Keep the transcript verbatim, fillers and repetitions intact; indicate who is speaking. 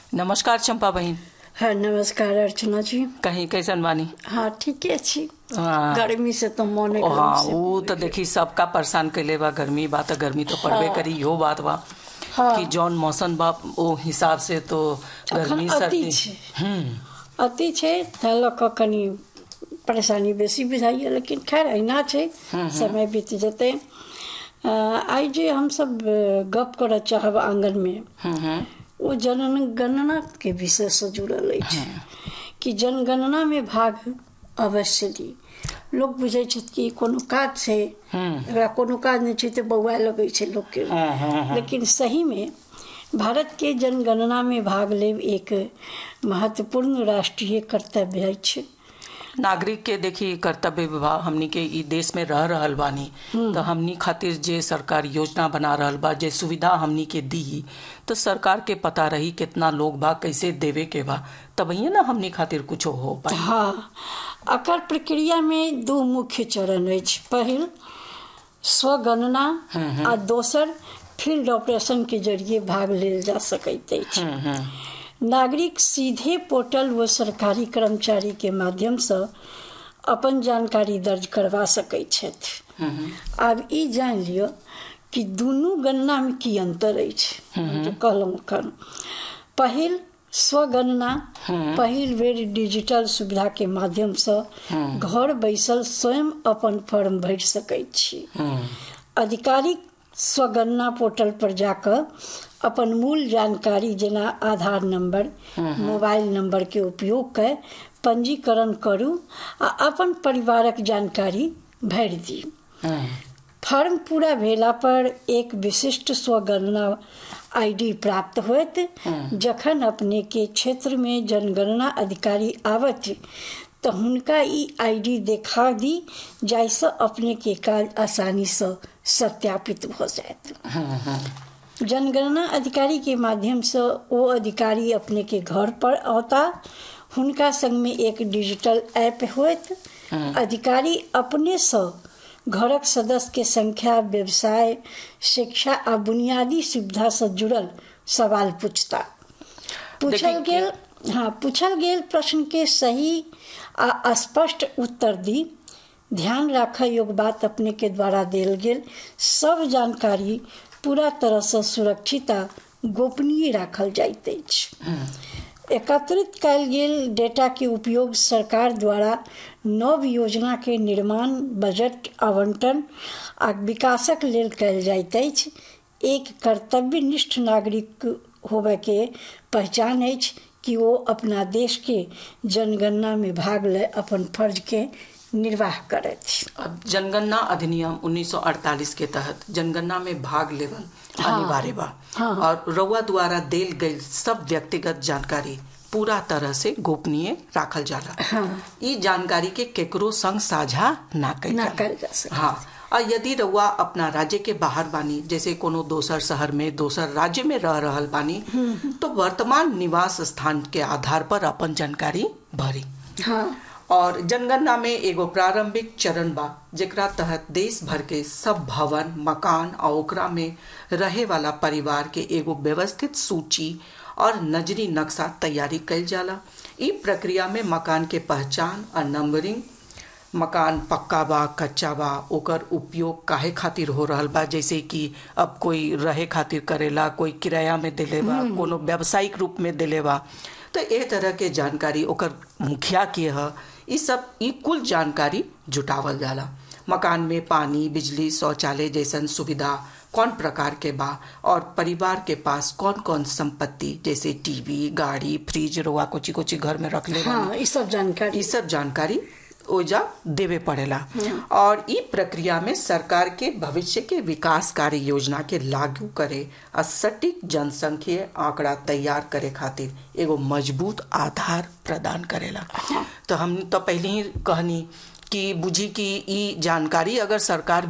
Speaker 1: नमस्कार चंपा बहन।
Speaker 2: हाँ नमस्कार अर्चना जी।
Speaker 1: कहीं कैसन बानी?
Speaker 2: हाँ ठीक है छी।
Speaker 1: हाँ।
Speaker 2: गर्मी से तो मन
Speaker 1: ओ हाँ वो तो देखी सबका परेशान कैले बा। गर्मी बा तो गर्मी तो पड़बे
Speaker 2: हाँ।
Speaker 1: करी। यो बात बा
Speaker 2: हाँ।
Speaker 1: कि जौन मौसम बा वो हिसाब से तो गर्मी
Speaker 2: अखन अति
Speaker 1: सर्दी
Speaker 2: छे
Speaker 1: हम्म
Speaker 2: अति छे तलक कनी परेशानी बेसी बुझाइए, लेकिन खैर अहिना छे, समय बीत जेते। आइ जे हम सब गप करऽ चाहब आंगन में
Speaker 1: हम्म
Speaker 2: वो जनगणना के विषय से जुड़ल अछि कि जनगणना में भाग अवश्य ली। लोग बुझे छथि कि कोनो काज छै, एकरा कोनो काज नहीं छै तो बौआ लगे छै लोग के, लेकिन सही में भारत के जनगणना में भाग लेब एक महत्वपूर्ण राष्ट्रीय कर्तव्य अछि।
Speaker 1: नागरिक के देखी कर्तव्य विभाग हमनी के ई देश में रह रहल बानी तो हमनी खातिर जे सरकार योजना बना रहल बा, जे सुविधा हमनी के दी तो सरकार के पता रही कितना लोग बा, कैसे देवे के बा, तब ही ना हमनी खातिर कुछ हो पाए।
Speaker 2: हाँ, अकर प्रक्रिया में दो मुख्य चरण अछि। पहिल स्वगणना आ दोसर फील्ड ऑपरेशन के जरिए भाग लेल जा सकैत अछि। नागरिक सीधे पोर्टल व सरकारी कर्मचारी के माध्यम से अपन जानकारी दर्ज करवा सकैत छथि। आब ई जान लियो कि दुनू गणना में की अंतर अछि। जे कहलहुँ एखन पहिल स्वगणना पहिल बेर डिजिटल सुविधा के माध्यम से घर बैसल स्वयं अपन फॉर्म भरि सकैत छी। आधिकारिक स्वगणना पोर्टल पर जाकर अपन मूल जानकारी जेना आधार नंबर, मोबाइल नंबर के उपयोग कर पंजीकरण करू आ अपन परिवारक जानकारी भरि दी। फॉर्म पूरा भेला पर एक विशिष्ट स्वगणना आईडी प्राप्त होत। जखन अपने के क्षेत्र में जनगणना अधिकारी आवत तो हुनका ई आईडी देखा दी, जाइसे अपने के काज आसानी से सत्यापित हो जाएत। जनगणना अधिकारी के माध्यम से वो अधिकारी अपने के घर पर आता, हुनका संग में एक डिजिटल ऐप होत। अधिकारी अपने से घरक सदस्य के संख्या, व्यवसाय, शिक्षा आ बुनियादी सुविधा से जुड़ल सवाल पूछता। पूछल गेल हाँ पूछल गेल प्रश्न के सही आ स्पष्ट उत्तर दी। ध्यान रखा योग्य बात अपने के द्वारा देल गेल सब जानकारी पूरा तरह से सुरक्षित आ गोपनीय राखल जाइत अछि। एकत्रित कयल गेल डेटा के उपयोग सरकार द्वारा नव योजना के निर्माण, बजट आवंटन आ विकासक लेल कयल जाइत अछि। एक कर्तव्यनिष्ठ नागरिक होबे के पहचान अछि कि वो अपना देश के जनगणना में भाग ले अपन फर्ज के निर्वाह करत।
Speaker 1: अब जनगणना अधिनियम उन्नीस सौ अड़तालीस के तहत जनगणना में भाग लेवल अनिवार्य बा। हाँ। और रउआ द्वारा देल गई सब व्यक्तिगत जानकारी पूरा तरह से गोपनीय राखल जाला। हाँ। ई जानकारी के केकरो संग साझा ना कइल
Speaker 2: जा सके।
Speaker 1: हाँ, और यदि रउआ अपना राज्य के बाहर बानी, जैसे कोनो दोसर शहर में दोसर राज्य में रह रहल बानी, तो वर्तमान निवास स्थान के आधार पर अपन जानकारी भरी।
Speaker 2: हाँ।
Speaker 1: और जनगणना में एगो प्रारंभिक चरण बा जेकरा तहत देश भर के सब भवन, मकान और ओकरा में रहे वाला परिवार के एगो व्यवस्थित सूची और नजरी नक्शा तैयारी कइल जाला। ई प्रक्रिया में मकान के पहचान और नंबरिंग, मकान पक्का बा, कच्चा बा, ओकर उपयोग काहे खातिर हो रहल बा, जैसे कि अब कोई रहे खातिर करेला, कोई किराया में देले बा, कोनो व्यावसायिक रूप में देले बा, तो ए तरह के जानकारी, ओकर मुखिया के ह, ई सब ई कुल जानकारी जुटावल जाला। मकान में पानी, बिजली, शौचालय जैसन सुविधा कौन प्रकार के बा और परिवार के पास कौन कौन संपत्ति जैसे टीवी, गाड़ी, फ्रिज, रोआ कोची कोची घर में रख ले,
Speaker 2: हाँ, ई सब जानकारी
Speaker 1: ई सब जानकारी ओजा देवे पड़ेला। और ई प्रक्रिया में सरकार के भविष्य के विकास कार्य योजना के लागू करे और सटीक जनसंख्या आंकड़ा तैयार करे खातिर एगो मजबूत आधार प्रदान करेला। तो हम तो पहले ही कहनी कि बुझी कि ई जानकारी अगर सरकार